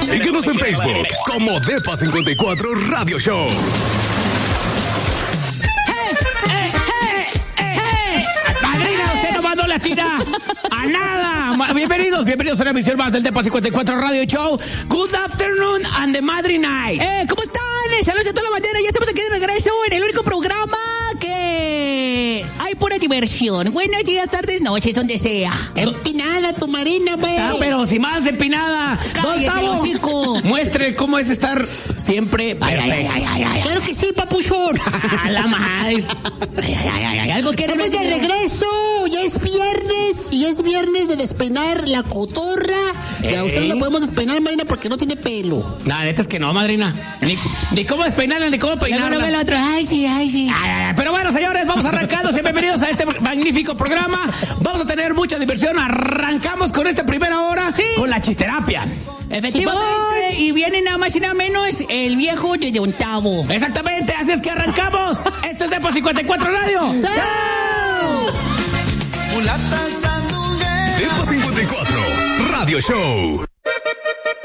Síguenos en Facebook como Depa54 Radio Show. Madrina, usted no mandó la tira a nada. Bienvenidos a una emisión más del Depa54 Radio Show. Good afternoon and the Madrid Night. ¿Cómo están? Saludos a toda la mañana. Ya estamos aquí de regreso en el único programa que hay pura diversión. Buenos días, tardes, noches, donde sea. Empinada tu Marina, güey. Pero si más empinada. ¿Dónde estamos? Muestre cómo es estar siempre perfecto. Claro que sí, papuchón. A la madre. Algo que estamos de regreso. Ya es viernes. Y es viernes de despeinar la cotorra. Y a usted no la podemos despeinar, Marina, porque no tiene pelo. La neta es que no, madrina. Ni cómo despeinarla, ni cómo peinarla. Luego el otro. Ay, sí. Pero bueno, señores, vamos arrancando. Sean bienvenidos a este magnífico programa. Vamos a tener mucha diversión. Arrancamos con esta primera hora con la chisterapia. Efectivamente, y viene nada más y nada menos el viejo de Ontavo. Exactamente, así es que arrancamos. Este es Depa54 Radio. Depa54 Radio Show.